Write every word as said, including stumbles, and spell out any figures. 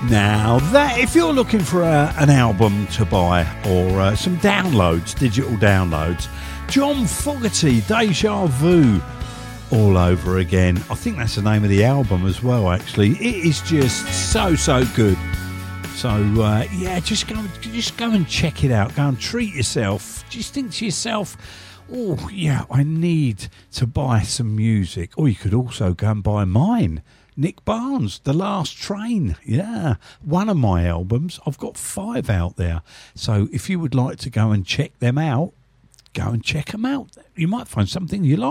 Now, that if you're looking for a, an album to buy or uh, some downloads, digital downloads, John Fogerty, Deja Vu, all over again. I think that's the name of the album as well, actually. It is just so, so good. So, uh, yeah, just go, just go and check it out. Go and treat yourself. Just think to yourself, oh, yeah, I need to buy some music. Or you could also go and buy mine. Nick Barnes, The Last Train. Yeah, one of my albums. I've got five out there. So if you would like to go and check them out, go and check them out. You might find something you like.